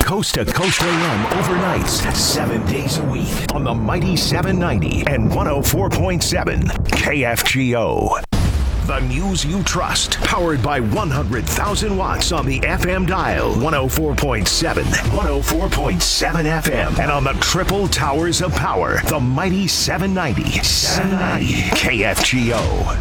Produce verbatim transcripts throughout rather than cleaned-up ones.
Coast to Coast A M overnights, seven days a week on the Mighty seven ninety and one oh four point seven K F G O. The news you trust, powered by one hundred thousand watts on the F M dial, one oh four point seven, one oh four point seven F M, and on the triple towers of power, the Mighty seven ninety, seven ninety K F G O.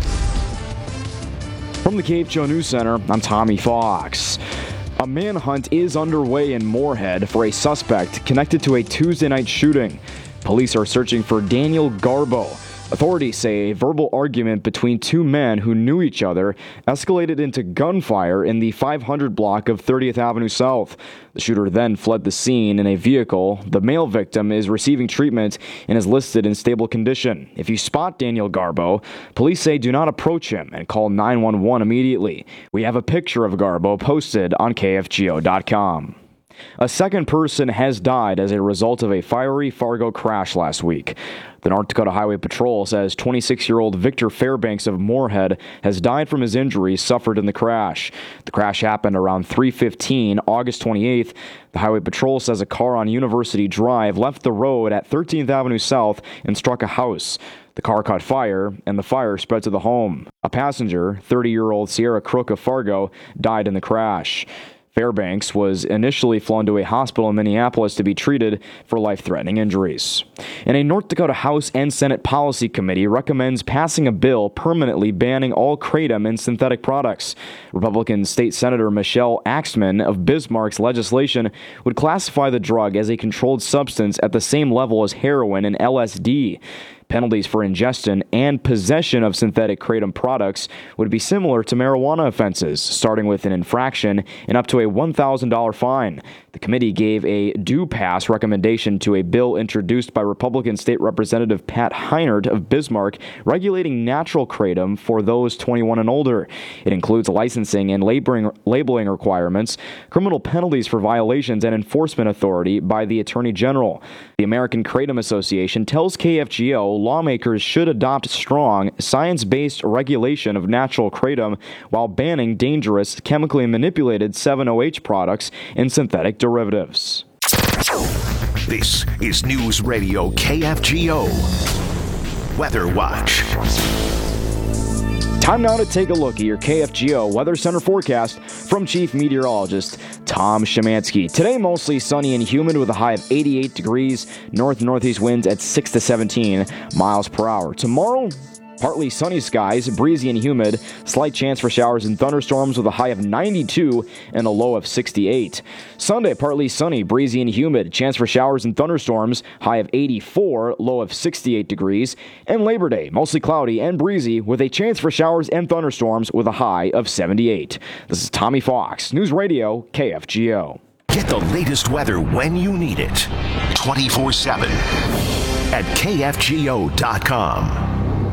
From the K F G O News Center, I'm Tommy Fox. A manhunt is underway in Moorhead for a suspect connected to a Tuesday night shooting. Police are searching for Daniel Garbo. Authorities say a verbal argument between two men who knew each other escalated into gunfire in the five hundred block of thirtieth Avenue South. The shooter then fled the scene in a vehicle. The male victim is receiving treatment and is listed in stable condition. If you spot Daniel Garbo, police say do not approach him and call nine one one immediately. We have a picture of Garbo posted on K F G O dot com. A second person has died as a result of a fiery Fargo crash last week. The North Dakota Highway Patrol says twenty-six-year-old Victor Fairbanks of Moorhead has died from his injuries suffered in the crash. The crash happened around three fifteen, August twenty-eighth. The Highway Patrol says a car on University Drive left the road at thirteenth Avenue South and struck a house. The car caught fire, and the fire spread to the home. A passenger, thirty-year-old Sierra Crook of Fargo, died in the crash. Fairbanks was initially flown to a hospital in Minneapolis to be treated for life-threatening injuries. And a North Dakota House and Senate Policy Committee recommends passing a bill permanently banning all kratom and synthetic products. Republican State Senator Michelle Axman of Bismarck's legislation would classify the drug as a controlled substance at the same level as heroin and L S D. Penalties for ingestion and possession of synthetic kratom products would be similar to marijuana offenses, starting with an infraction and up to a one thousand dollars fine. The committee gave a do-pass recommendation to a bill introduced by Republican State Representative Pat Heinert of Bismarck regulating natural kratom for those twenty-one and older. It includes licensing and labeling, labeling requirements, criminal penalties for violations, and enforcement authority by the Attorney General. The American Kratom Association tells K F G O lawmakers should adopt strong, science-based regulation of natural kratom while banning dangerous, chemically manipulated seven O H products and synthetic derivatives. This is News Radio K F G O. Weather Watch. Time now to take a look at your K F G O Weather Center forecast from Chief Meteorologist Tom Szymanski. Today, mostly sunny and humid with a high of eighty-eight degrees, north-northeast winds at six to seventeen miles per hour. Tomorrow, partly sunny skies, breezy and humid, slight chance for showers and thunderstorms with a high of ninety-two and a low of sixty-eight. Sunday, partly sunny, breezy and humid, chance for showers and thunderstorms, high of eighty-four, low of sixty-eight degrees. And Labor Day, mostly cloudy and breezy with a chance for showers and thunderstorms with a high of seventy-eight. This is Tommy Fox, News Radio K F G O. Get the latest weather when you need it, twenty-four seven at K F G O dot com.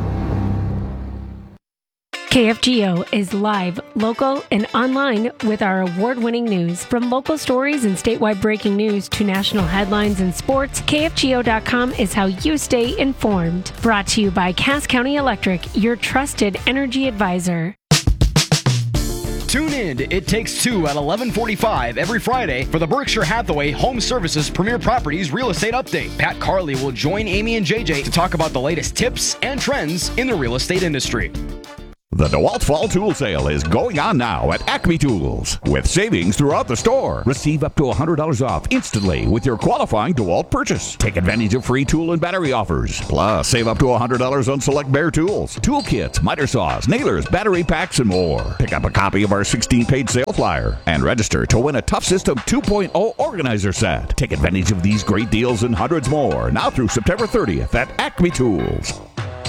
K F G O is live, local, and online with our award-winning news. From local stories and statewide breaking news to national headlines and sports, K F G O dot com is how you stay informed. Brought to you by Cass County Electric, your trusted energy advisor. Tune in to It Takes Two at eleven forty-five every Friday for the Berkshire Hathaway Home Services Premier Properties Real Estate Update. Pat Carley will join Amy and J J to talk about the latest tips and trends in the real estate industry. The DeWalt Fall Tool Sale is going on now at Acme Tools with savings throughout the store. Receive up to one hundred dollars off instantly with your qualifying DeWalt purchase. Take advantage of free tool and battery offers. Plus, save up to one hundred dollars on select Bear tools, tool kits, miter saws, nailers, battery packs, and more. Pick up a copy of our sixteen-page sale flyer and register to win a Tough System two point oh organizer set. Take advantage of these great deals and hundreds more now through September thirtieth at Acme Tools.